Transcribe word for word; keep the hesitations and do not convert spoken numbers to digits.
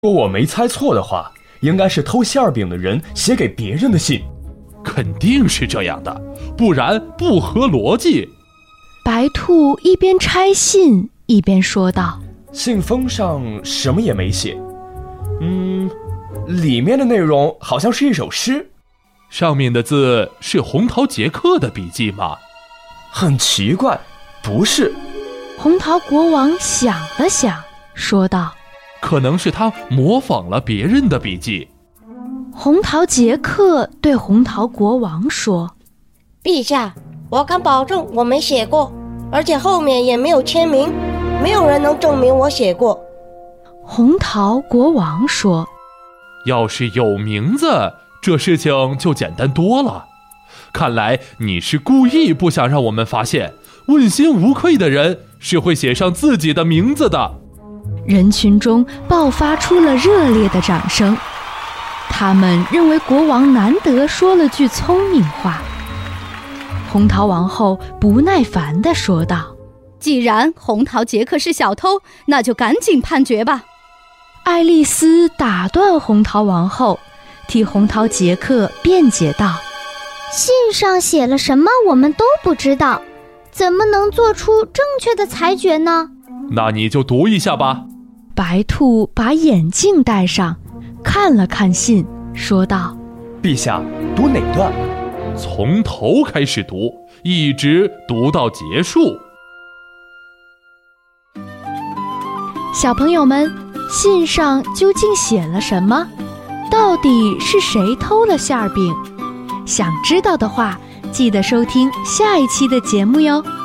如果我没猜错的话，应该是偷馅饼的人写给别人的信。 肯定是这样的，不然不合逻辑。 白兔一边拆信一边说道： 信封上什么也没写，嗯，里面的内容好像是一首诗。 上面的字是红桃杰克的笔记吗？ 很奇怪，不是。 红桃国王想了想，说道： 可能是他模仿了别人的笔记。 红桃杰克对红桃国王说： 陛下，我敢保证我没写过，而且后面也没有签名，没有人能证明我写过。 红桃国王说： 要是有名字，这事情就简单多了。看来你是故意不想让我们发现，问心无愧的人是会写上自己的名字的。 人群中爆发出了热烈的掌声，他们认为国王难得说了句聪明话。红桃王后不耐烦地说道： 既然红桃杰克是小偷，那就赶紧判决吧。 爱丽丝打断红桃王后，替红桃杰克辩解道： 信上写了什么我们都不知道，怎么能做出正确的裁决呢？ 那你就读一下吧。 白兔把眼镜戴上，看了看信，说道： 陛下，读哪段？ 从头开始读，一直读到结束。 小朋友们，信上究竟写了什么？到底是谁偷了馅饼？想知道的话，记得收听下一期的节目哟。